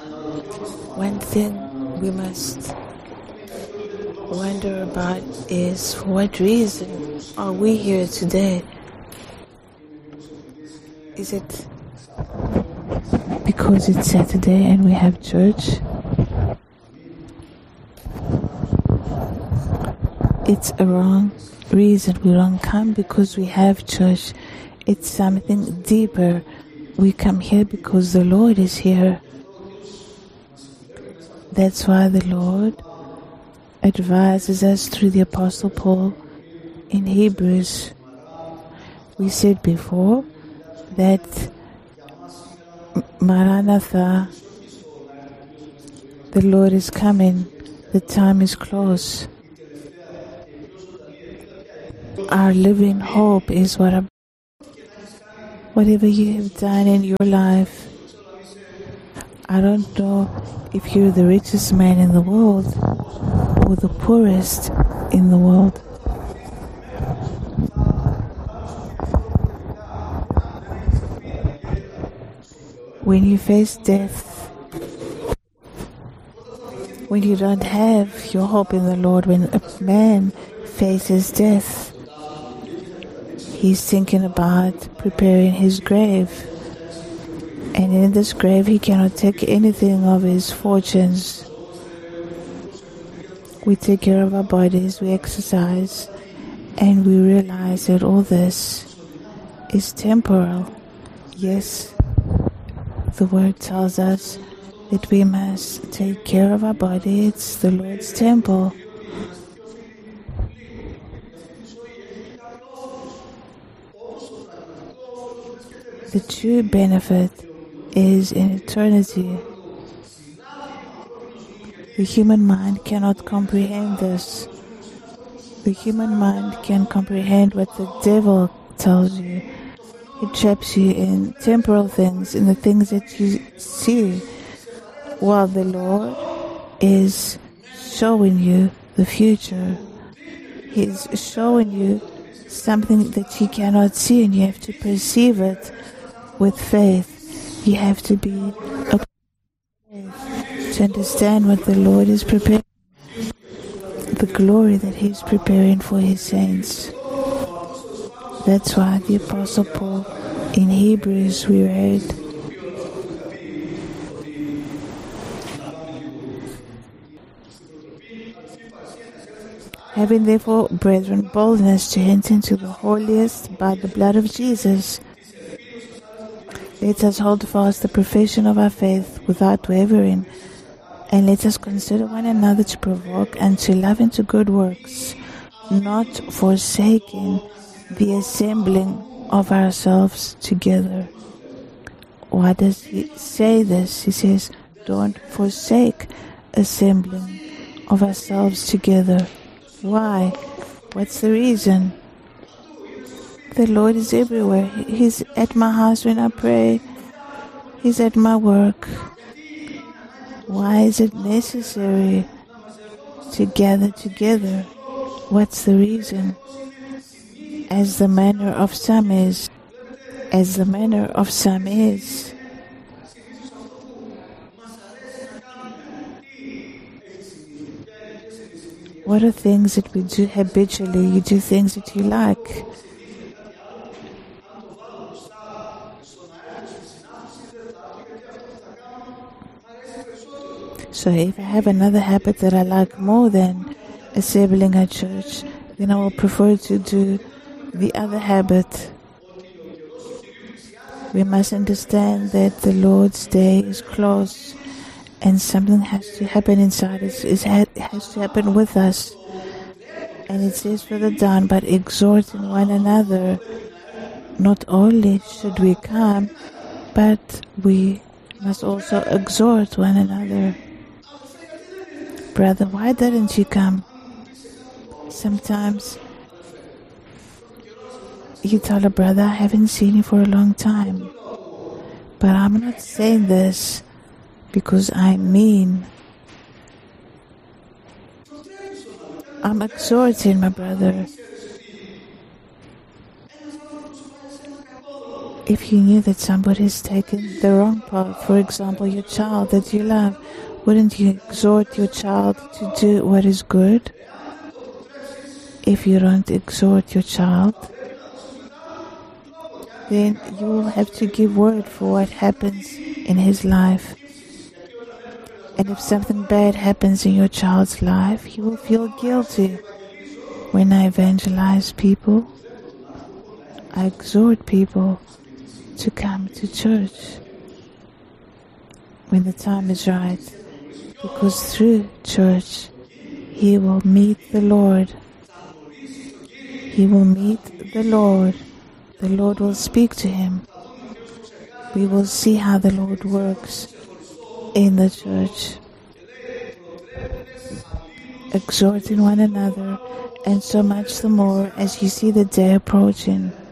One thing we must wonder about is, for what reason are we here today? Is it because it's Saturday and we have church? It's a wrong reason. We don't come because we have church. It's something deeper. We come here because the Lord is here. That's why the Lord advises us through the Apostle Paul in Hebrews. We said before that Maranatha, the Lord is coming, the time is close. Our living hope is whatever you have done in your life. I don't know if you're the richest man in the world or the poorest in the world. When you face death, when you don't have your hope in the Lord, when a man faces death, he's thinking about preparing his grave. And in this grave, he cannot take anything of his fortunes. We take care of our bodies, we exercise, and we realize that all this is temporal. Yes, the word tells us that we must take care of our body. It's the Lord's temple. The true benefit is in eternity. The human mind cannot comprehend this. The human mind can comprehend what the devil tells you. He traps you in temporal things, in the things that you see, while the Lord is showing you the future. He's showing you something that you cannot see, and you have to perceive it with faith. You have to be a faith to understand what the Lord is preparing, the glory that He's preparing for His saints. That's why the Apostle Paul in Hebrews we read, having therefore, brethren, boldness to enter into the holiest by the blood of Jesus, let us hold fast the profession of our faith without wavering, and let us consider one another to provoke and to love and to good works, not forsaking the assembling of ourselves together. Why does he say this? He says, don't forsake assembling of ourselves together. Why? What's the reason? The Lord is everywhere. He's at my house when I pray. He's at my work. Why is it necessary to gather together? What's the reason? As the manner of some is. As the manner of some is. What are things that we do habitually? You do things that you like. So if I have another habit that I like more than assembling at church, then I will prefer to do the other habit. We must understand that the Lord's day is close, and something has to happen inside us. It has to happen with us. And it says further down, but exhorting one another. Not only should we come, but we must also exhort one another. Brother, why didn't you come? Sometimes you tell a brother, I haven't seen you for a long time. But I'm not saying this because I'm mean. I'm exhorting my brother. If you knew that somebody has taken the wrong path, for example, your child that you love, wouldn't you exhort your child to do what is good? If you don't exhort your child, then you will have to give word for what happens in his life. And if something bad happens in your child's life, he will feel guilty. When I evangelize people, I exhort people to come to church when the time is right, because through church he will meet the Lord. He will meet the Lord. The Lord will speak to him. We will see how the Lord works in the church, exhorting one another, and so much the more as you see the day approaching.